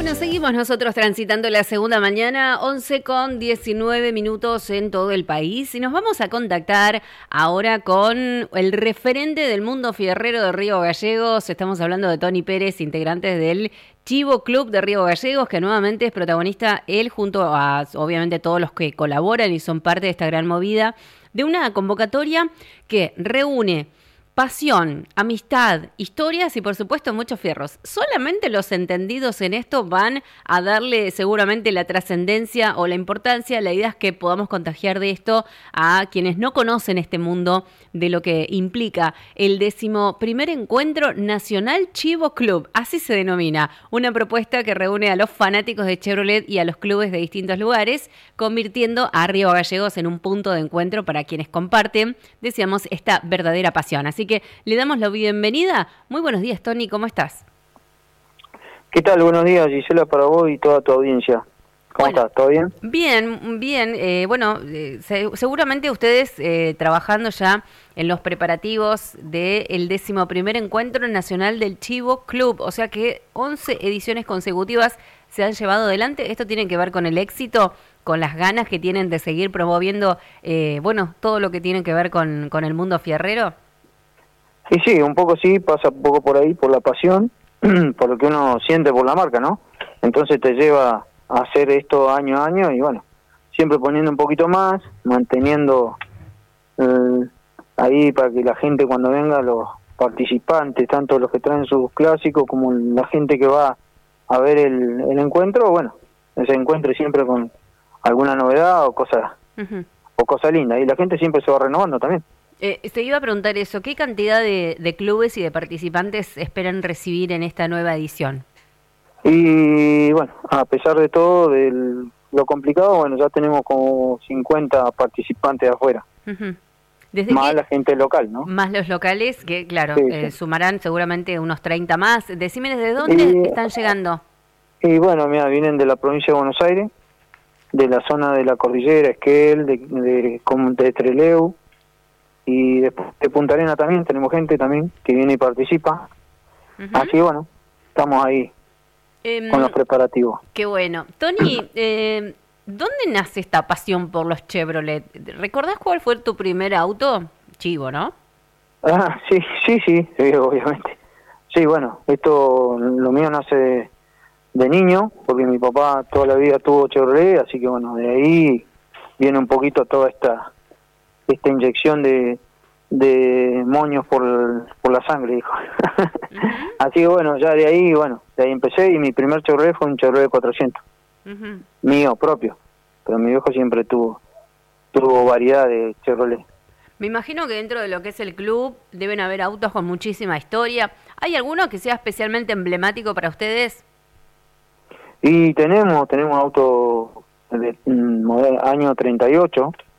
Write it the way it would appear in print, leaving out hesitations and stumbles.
Bueno, seguimos nosotros transitando la segunda mañana, 11:19 en todo el país, y nos vamos a contactar ahora con el referente del mundo fierrero de Río Gallegos. Estamos hablando de Tony Pérez, integrante del Chivo Club de Río Gallegos, que nuevamente es protagonista él junto a, obviamente, todos los que colaboran y son parte de esta gran movida, de una convocatoria que reúne pasión, amistad, historias y por supuesto muchos fierros. Solamente los entendidos en esto van a darle seguramente la trascendencia o la importancia. La idea es que podamos contagiar de esto a quienes no conocen este mundo de lo que implica el 11º Encuentro Nacional Chivo Club, así se denomina, una propuesta que reúne a los fanáticos de Chevrolet y a los clubes de distintos lugares, convirtiendo a Río Gallegos en un punto de encuentro para quienes comparten, decíamos, esta verdadera pasión. Así que le damos la bienvenida. Muy buenos días, Tony, ¿cómo estás? ¿Qué tal? Buenos días, Gisela, para vos y toda tu audiencia. ¿Cómo estás? ¿Todo bien? Bien, bien. Seguramente ustedes trabajando ya en los preparativos del 11º Encuentro Nacional del Chivo Club, o sea que 11 ediciones consecutivas se han llevado adelante. ¿Esto tiene que ver con el éxito, con las ganas que tienen de seguir promoviendo, todo lo que tiene que ver con el mundo fierrero? Y sí, un poco sí, pasa un poco por ahí, por la pasión, por lo que uno siente por la marca, ¿no? Entonces te lleva a hacer esto año a año y bueno, siempre poniendo un poquito más, manteniendo ahí para que la gente cuando venga, los participantes, tanto los que traen sus clásicos como la gente que va a ver el encuentro, bueno, se encuentre siempre con alguna novedad o cosa linda, y la gente siempre se va renovando también. Te iba a preguntar eso, ¿qué cantidad de clubes y de participantes esperan recibir en esta nueva edición? Y bueno, a pesar de todo, de lo complicado, bueno, ya tenemos como 50 participantes de afuera. Más la gente local, ¿no? Más los locales, que claro, sí. Sumarán seguramente unos 30 más. Decime, ¿desde dónde están llegando? Y bueno, mira, vienen de la provincia de Buenos Aires, de la zona de la cordillera, Esquel, de Trelew, y de Punta Arenas también, tenemos gente también que viene y participa. Así que bueno, estamos ahí con los preparativos. Qué bueno. Tony, ¿dónde nace esta pasión por los Chevrolet? ¿Recordás cuál fue tu primer auto? Chivo, ¿no? Ah, sí, obviamente. Sí, bueno, lo mío nace de niño, porque mi papá toda la vida tuvo Chevrolet, así que bueno, de ahí viene un poquito toda esta inyección de moños por la sangre, dijo. Así que bueno, ya de ahí empecé, y mi primer Chevrolet fue un Chevrolet 400, mío propio, pero mi viejo siempre tuvo variedad de Chevrolet. Me imagino que dentro de lo que es el club deben haber autos con muchísima historia. ¿Hay alguno que sea especialmente emblemático para ustedes? Y tenemos autos del año 38,